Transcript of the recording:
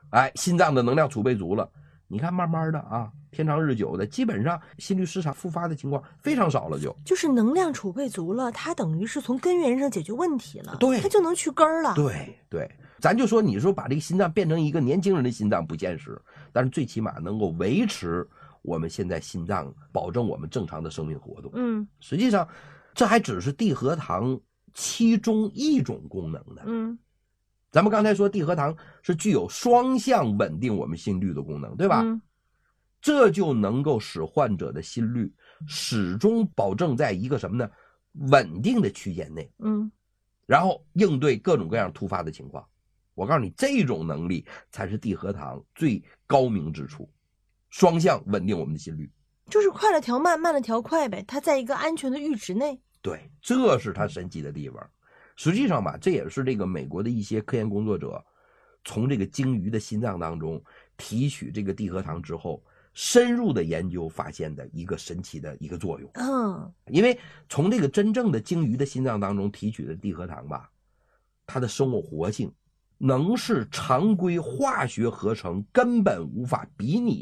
哎，心脏的能量储备足了，你看慢慢的啊，天长日久的，基本上心律失常复发的情况非常少了就是能量储备足了，它等于是从根源上解决问题了， 对， 它就能去根儿了。 对，咱就说你说把这个心脏变成一个年轻人的心脏不现实，但是最起码能够维持我们现在心脏，保证我们正常的生命活动。实际上这还只是地核糖其中一种功能呢。咱们刚才说地核糖是具有双向稳定我们心率的功能，对吧？这就能够使患者的心率始终保证在一个什么呢？稳定的区间内。然后应对各种各样突发的情况。我告诉你，这种能力才是地核糖最高明之处，双向稳定我们的心率， 就是快了调慢，慢了调快呗，它在一个安全的阈值内。 对，这是它神奇的地方。实际上吧，这也是这个美国的一些科研工作者从这个鲸鱼的心脏当中提取这个地核糖之后，深入的研究发现的一个神奇的一个作用。因为从这个真正的鲸鱼的心脏当中提取的地核糖吧，它的生物活性能是常规化学合成根本无法比拟